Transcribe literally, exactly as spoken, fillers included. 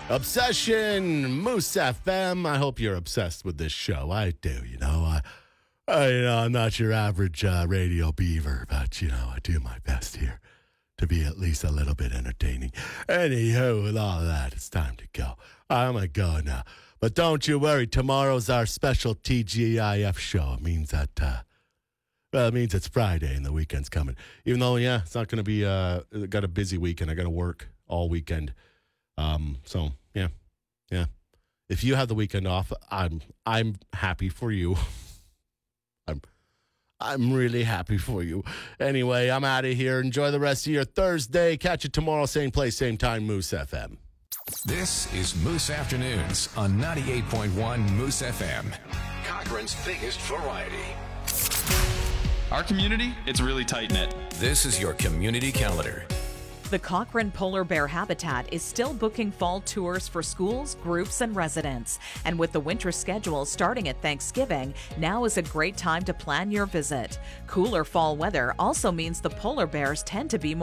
Obsession, Moose F M. I hope you're obsessed with this show. I do, you know. I, I you know, I'm not your average uh, radio beaver, but, you know, I do my best here to be at least a little bit entertaining. Anywho, with all of that, it's time to go. I'm going to go now. But don't you worry, tomorrow's our special T G I F show. It means that, uh, well, it means it's Friday and the weekend's coming. Even though, yeah, it's not going to be, uh, got a busy weekend. I got to work all weekend. Um, so, yeah, yeah. If you have the weekend off, I'm I'm happy for you. I'm I'm really happy for you. Anyway, I'm out of here. Enjoy the rest of your Thursday. Catch you tomorrow, same place, same time, Moose F M. This is Moose Afternoons on ninety-eight point one Moose F M. Cochrane's biggest variety. Our community, it's really tight-knit. This is your community calendar. The Cochrane Polar Bear Habitat is still booking fall tours for schools, groups, and residents. And with the winter schedule starting at Thanksgiving, now is a great time to plan your visit. Cooler fall weather also means the polar bears tend to be more